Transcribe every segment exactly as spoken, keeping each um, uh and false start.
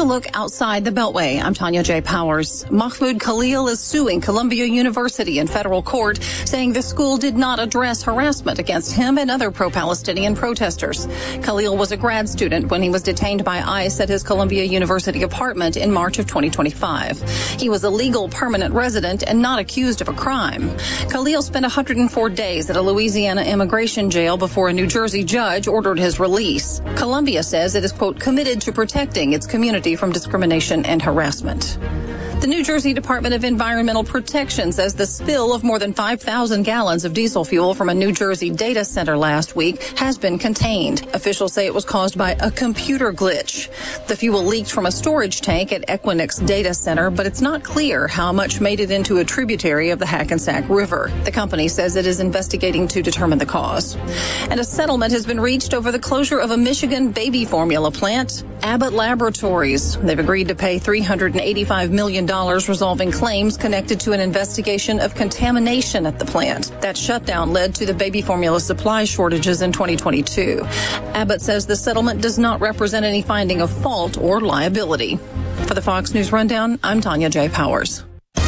look outside the Beltway. I'm Tanya J. Powers. Mahmoud Khalil is suing Columbia University in federal court, saying the school did not address harassment against him and other pro-Palestinian protesters. Khalil was a grad student when he was detained by ICE at his Columbia University apartment in March of twenty twenty-five. He was a legal permanent resident and not accused of a crime. Khalil spent one hundred four days at a Louisiana immigration jail before a New Jersey judge ordered his release. Columbia says it is, quote, committed to protecting its community from discrimination and harassment. The New Jersey Department of Environmental Protection says the spill of more than five thousand gallons of diesel fuel from a New Jersey data center last week has been contained. Officials say it was caused by a computer glitch. The fuel leaked from a storage tank at Equinix data center, but it's not clear how much made it into a tributary of the Hackensack River. The company says it is investigating to determine the cause. And a settlement has been reached over the closure of a Michigan baby formula plant, Abbott Laboratories. They've agreed to pay three hundred eighty-five million dollars resolving claims connected to an investigation of contamination at the plant. That shutdown led to the baby formula supply shortages in twenty twenty-two. Abbott says the settlement does not represent any finding of fault or liability. For the Fox News Rundown, I'm Tanya J. Powers.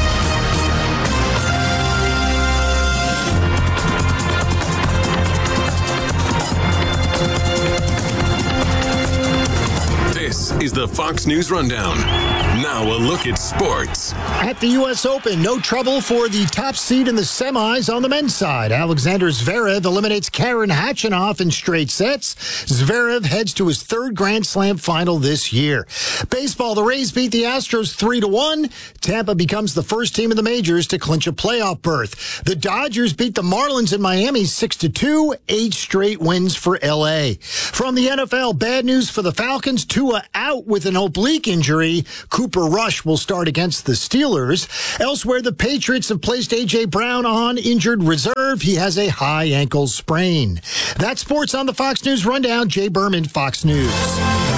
This is the Fox News Rundown. Now a look at sports. At the U S Open, no trouble for the top seed in the semis on the men's side. Alexander Zverev eliminates Karen Khachanov in straight sets. Zverev heads to his third Grand Slam final this year. Baseball, the Rays beat the Astros three to one. Tampa becomes the first team in the majors to clinch a playoff berth. The Dodgers beat the Marlins in Miami six to two. Eight straight wins for L A. From the N F L, bad news for the Falcons. Tua out with an oblique injury. Cooper Rush will start against the Steelers. Elsewhere, the Patriots have placed A J. Brown on injured reserve. He has a high ankle sprain. That's sports on the Fox News Rundown. Jay Berman, Fox News.